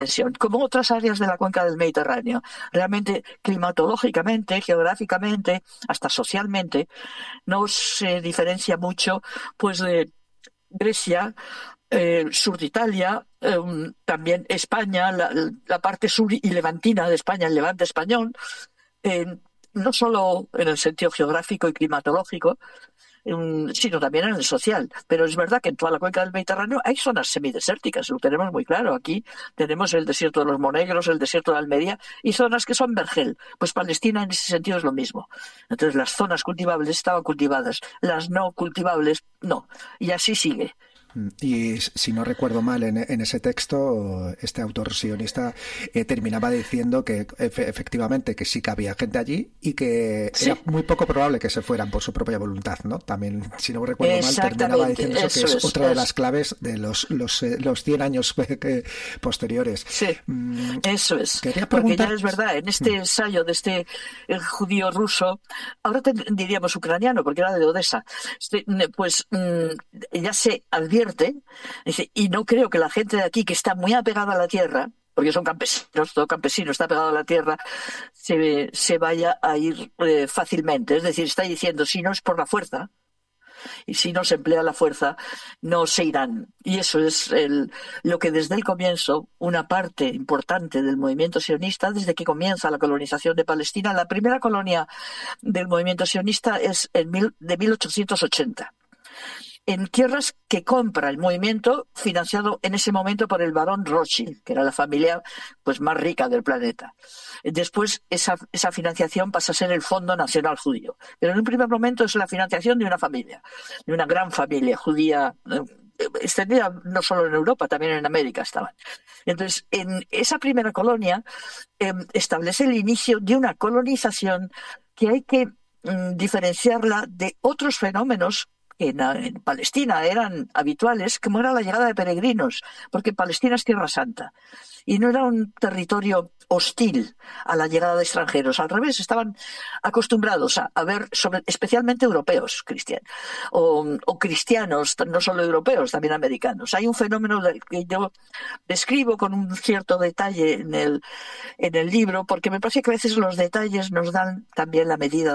como otras áreas de la cuenca del Mediterráneo. Realmente, climatológicamente, geográficamente, hasta socialmente, no se diferencia mucho pues de Grecia, sur de Italia, también España, la parte sur y levantina de España, el levante español, eh, no solo en el sentido geográfico y climatológico, sino también en el social. Pero es verdad que en toda la cuenca del Mediterráneo hay zonas semidesérticas, lo tenemos muy claro. Aquí tenemos el desierto de los Monegros, el desierto de Almería y zonas que son vergel. Pues Palestina en ese sentido es lo mismo. Entonces las zonas cultivables estaban cultivadas, las no cultivables no. Y así sigue. Y si no recuerdo mal, en ese texto, este autor sionista terminaba diciendo que efectivamente que sí que había gente allí y que Sí, era muy poco probable que se fueran por su propia voluntad, ¿no? También, si no recuerdo mal, terminaba exactamente, diciendo eso, que eso es otra de es. las claves de los 100 años posteriores. Sí, eso es, Quería porque ya preguntar... es verdad, en este ensayo de este judío ruso, ahora diríamos ucraniano, porque era de Odessa, pues ya se advierte, dice, y no creo que la gente de aquí, que está muy apegada a la tierra, porque son campesinos, todo campesino está pegado a la tierra, se vaya a ir fácilmente. Es decir, está diciendo, si no es por la fuerza, y si no se emplea la fuerza, no se irán. Y eso es lo que desde el comienzo, una parte importante del movimiento sionista, desde que comienza la colonización de Palestina, la primera colonia del movimiento sionista es de 1880 en tierras que compra el movimiento, financiado en ese momento por el barón Rothschild, que era la familia pues más rica del planeta. Después esa financiación pasa a ser el Fondo Nacional Judío. Pero en un primer momento es la financiación de una familia, de una gran familia judía, extendida no solo en Europa, también en América estaban. Entonces, en esa primera colonia establece el inicio de una colonización que hay que diferenciarla de otros fenómenos que en Palestina eran habituales, como era la llegada de peregrinos, porque Palestina es Tierra Santa y no era un territorio hostil a la llegada de extranjeros. Al revés, estaban acostumbrados a ver, especialmente europeos cristianos, o cristianos, no solo europeos, también americanos. Hay un fenómeno que yo describo con un cierto detalle en el libro, porque me parece que a veces los detalles nos dan también la medida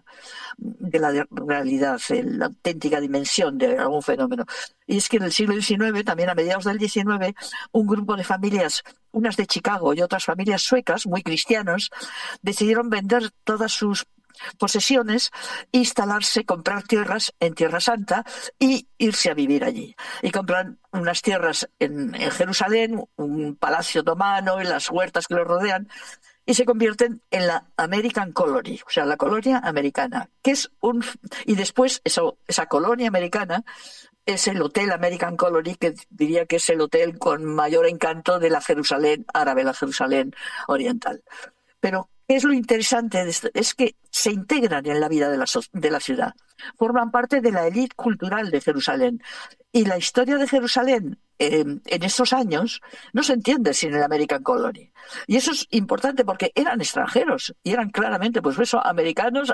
de la realidad, la auténtica dimensión de algún fenómeno. Y es que en el siglo XIX, también a mediados del XIX, un grupo de familias, unas de Chicago y otras familias suecas, muy cristianos, decidieron vender todas sus posesiones, instalarse, comprar tierras en Tierra Santa y irse a vivir allí. Y compran unas tierras en Jerusalén, un palacio otomano y las huertas que lo rodean, y se convierten en la American Colony, o sea, la colonia americana, que es y después esa colonia americana es el Hotel American Colony, que diría que es el hotel con mayor encanto de la Jerusalén árabe, la Jerusalén oriental. Pero ¿qué es lo interesante de esto? Es que se integran en la vida de la ciudad, forman parte de la élite cultural de Jerusalén. Y la historia de Jerusalén en estos años no se entiende sin el American Colony. Y eso es importante porque eran extranjeros y eran claramente, pues eso, americanos,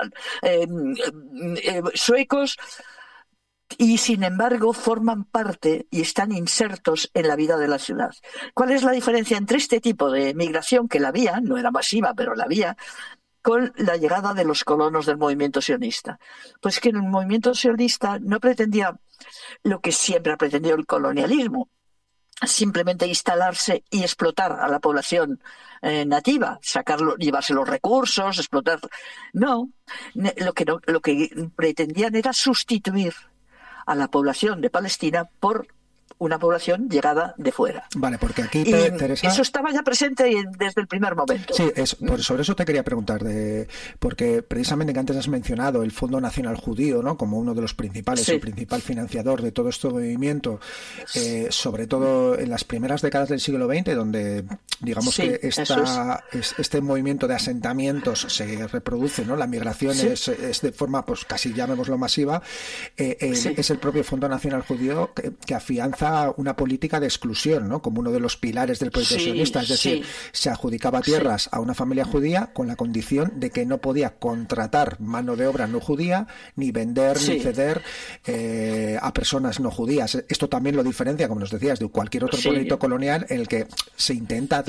suecos, y sin embargo forman parte y están insertos en la vida de la ciudad. ¿Cuál es la diferencia entre este tipo de migración, que la había, no era masiva, pero la había, con la llegada de los colonos del movimiento sionista? Pues que en el movimiento sionista no pretendía lo que siempre ha pretendido el colonialismo, simplemente instalarse y explotar a la población nativa, llevarse los recursos, explotar. No, lo que pretendían era sustituir a la población de Palestina por una población llegada de fuera. Vale, porque aquí, Y Teresa... eso estaba ya presente desde el primer momento. Sí, sobre eso te quería preguntar, porque precisamente que antes has mencionado el Fondo Nacional Judío, ¿no?, como uno de los principales, Sí. el principal financiador de todo este movimiento, sobre todo en las primeras décadas del siglo XX, donde digamos que este movimiento de asentamientos se reproduce, ¿no? La migración es de forma, pues casi llamémoslo masiva. Es el propio Fondo Nacional Judío que afianza una política de exclusión, ¿no? Como uno de los pilares del proyecto sionista. Es decir, se adjudicaba tierras a una familia judía con la condición de que no podía contratar mano de obra no judía, ni vender, ni ceder a personas no judías. Esto también lo diferencia, como nos decías, de cualquier otro proyecto colonial en el que se intenta